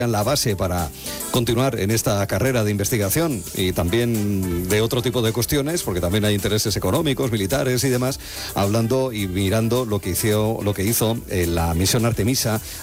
la base para continuar en esta carrera de investigación y también de otro tipo de cuestiones, porque también hay intereses económicos, militares y demás, hablando y mirando lo que hizo la misión Artemisa